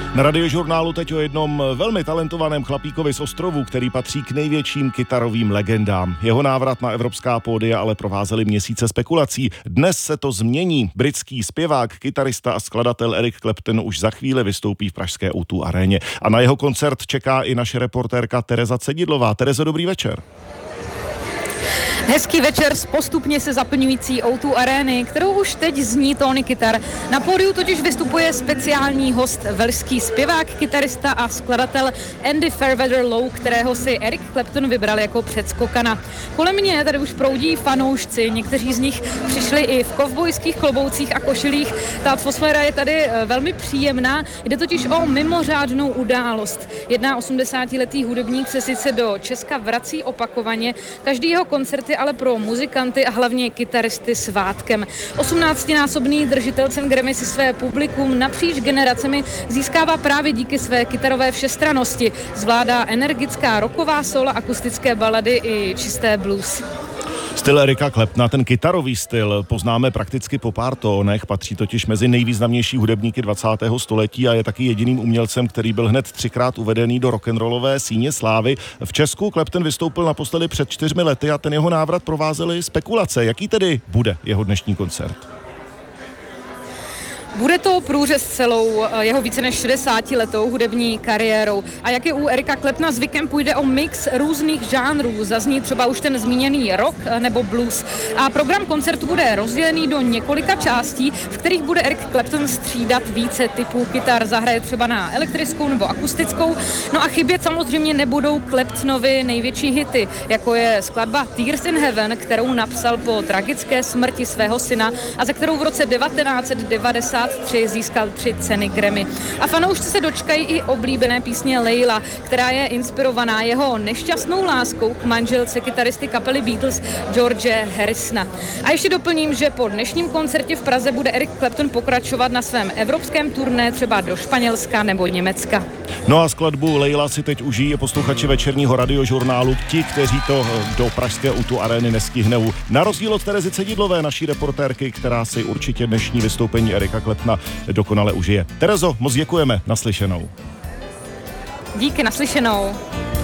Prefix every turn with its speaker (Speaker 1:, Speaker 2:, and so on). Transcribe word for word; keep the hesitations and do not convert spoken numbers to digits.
Speaker 1: Na Radiožurnálu teď o jednom velmi talentovaném chlapíkovi z ostrovů, který patří k největším kytarovým legendám. Jeho návrat na evropská pódia ale provázely měsíce spekulací. Dnes se to změní. Britský zpěvák, kytarista a skladatel Eric Clapton už za chvíli vystoupí v pražské ó dva aréně. A na jeho koncert čeká i naše reportérka Tereza Cedidlová. Terezo, dobrý večer.
Speaker 2: Hezký večer z postupně se zaplňující ó dva arény, kterou už teď zní tóny kytar. Na pódiu totiž vystupuje speciální host, velšský zpěvák, kytarista a skladatel Andy Fairweather Low, kterého si Eric Clapton vybral jako předskokana. Kolem mě tady už proudí fanoušci, někteří z nich přišli i v kovbojských kloboucích a košilích. Ta atmosféra je tady velmi příjemná, jde totiž o mimořádnou událost. Jedná osmdesátiletý hudebník se sice do Česka vrací opakovaně, každý jeho koncert je ale pro muzikanty a hlavně kytaristy svátkem. osmnáctinásobný držitel cen Grammy si své publikum napříč generacemi získává právě díky své kytarové všestrannosti. Zvládá energická rocková sóla, akustické balady i čisté blues.
Speaker 1: Styl Erika Claptona, ten kytarový styl, poznáme prakticky po pár tónech, patří totiž mezi nejvýznamnější hudebníky dvacátého století a je taky jediným umělcem, který byl hned třikrát uvedený do rock'n'rollové síně slávy. V Česku Clapton vystoupil naposledy před čtyřmi lety a ten jeho návrat provázely spekulace. Jaký tedy bude jeho dnešní koncert?
Speaker 2: Bude to průřez celou jeho více než šedesátiletou hudební kariérou. A jak je u Erika Claptona zvykem, půjde o mix různých žánrů. Zazní třeba už ten zmíněný rock nebo blues. A program koncertu bude rozdělený do několika částí, v kterých bude Eric Clapton střídat více typů kytar. Zahraje třeba na elektrickou nebo akustickou. No a chybět samozřejmě nebudou Claptonovy největší hity, jako je skladba Tears in Heaven, kterou napsal po tragické smrti svého syna a za kterou v roce devatenáct set devadesát tři získal tři ceny Grammy. A fanoušci se dočkají i oblíbené písně Layla, která je inspirovaná jeho nešťastnou láskou k manželce kytaristy kapely Beatles George Harrisona. A ještě doplním, že po dnešním koncertě v Praze bude Eric Clapton pokračovat na svém evropském turné třeba do Španělska nebo Německa.
Speaker 1: No a skladbu Layla si teď užijí posluchači večerního Radiožurnálu, ti, kteří to do pražské ó dva arény nestihnou. Na rozdíl od Terezy Cedidlové, naší reportérky, která si určitě dnešní vystoupení Erika Claptona dokonale užije. Terezo, moc děkujeme, naslyšenou.
Speaker 2: Díky, naslyšenou.